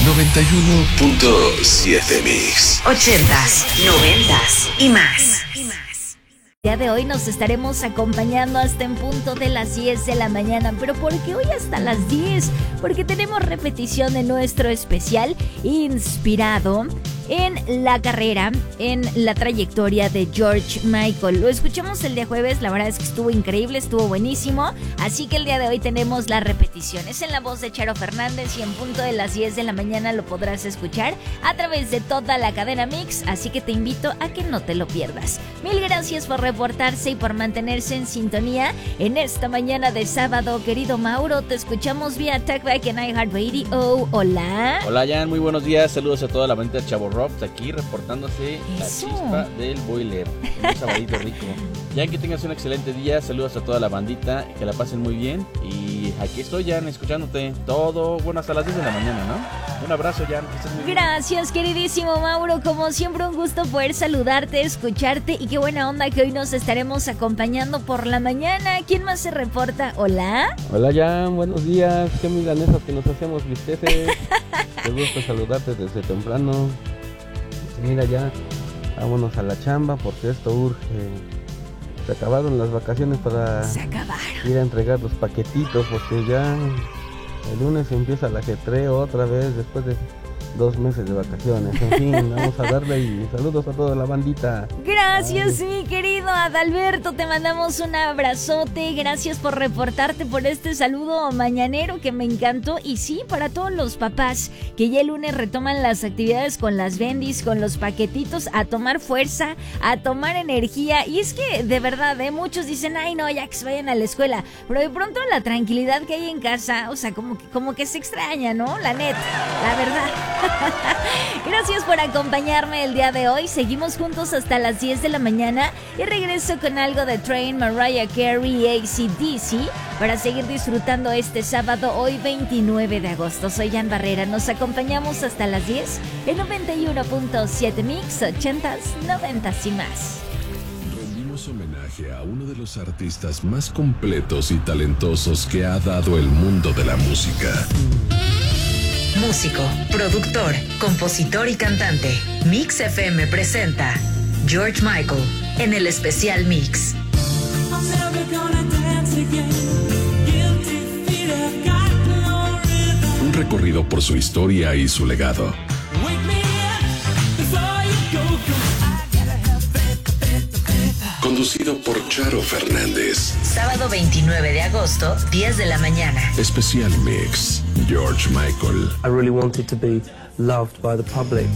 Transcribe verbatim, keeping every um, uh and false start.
noventa y uno punto siete Mix. Ochentas, noventas y más. El día de hoy nos estaremos acompañando hasta en punto de las diez de la mañana. ¿Pero por qué hoy hasta las diez? Porque tenemos repetición de nuestro especial inspirado en la carrera, en la trayectoria de George Michael. Lo escuchamos el día jueves, la verdad es que estuvo increíble, estuvo buenísimo. Así que el día de hoy tenemos la repetición. Es en la voz de Charo Fernández y en punto de las diez de la mañana lo podrás escuchar a través de toda la cadena Mix. Así que te invito a que no te lo pierdas. Mil gracias por reportarse y por mantenerse en sintonía en esta mañana de sábado. Querido Mauro, te escuchamos vía Talkback en iHeartRadio. Hola. Hola, Jan, muy buenos días. Saludos a toda la banda de Chavo Robs aquí reportándose. Eso. La chispa del boiler. Un sabadito rico. Jan, que tengas un excelente día. Saludos a toda la bandita. Que la pasen muy bien. Y aquí estoy, Jan, escuchándote todo. Bueno, hasta las diez de la mañana, ¿no? Un abrazo, Jan. Que estés muy bien. Gracias, queridísimo Mauro. Como siempre, un gusto poder saludarte, escucharte. Y qué buena onda que hoy nos estaremos acompañando por la mañana. ¿Quién más se reporta? Hola. Hola, Jan. Buenos días. Qué milanesas que nos hacemos bisteces. Qué gusto saludarte desde temprano. Mira, ya vámonos a la chamba porque esto urge. Se acabaron las vacaciones para Se acabaron. ir a entregar los paquetitos porque ya el lunes empieza el ajetreo otra vez después de dos meses de vacaciones. En fin, vamos a darle y saludos a toda la bandita. Gracias, Ay. mi querido Adalberto, te mandamos un abrazote. Gracias por reportarte, por este saludo mañanero que me encantó. Y sí, para todos los papás que ya el lunes retoman las actividades con las bendis, con los paquetitos, a tomar fuerza, a tomar energía. Y es que, de verdad, ¿eh? muchos dicen, ay no, ya que se vayan a la escuela. Pero de pronto la tranquilidad que hay en casa, o sea, como que, como que se extraña, ¿no? La neta, la verdad. Gracias por acompañarme el día de hoy. Seguimos juntos hasta las diez de la mañana y regreso con algo de Train, Mariah Carey y A C D C para seguir disfrutando este sábado, hoy veintinueve de agosto. Soy Jan Barrera, nos acompañamos hasta las diez en noventa y uno punto siete Mix, ochentas, noventas y más. Rendimos homenaje a uno de los artistas más completos y talentosos que ha dado el mundo de la música. Músico, productor, compositor y cantante. Mix F M presenta George Michael en el especial Mix. Un recorrido por su historia y su legado. Conducido por Charo Fernández. Sábado veintinueve de agosto, diez de la mañana. Especial Mix, George Michael. I really wanted to be loved by the public.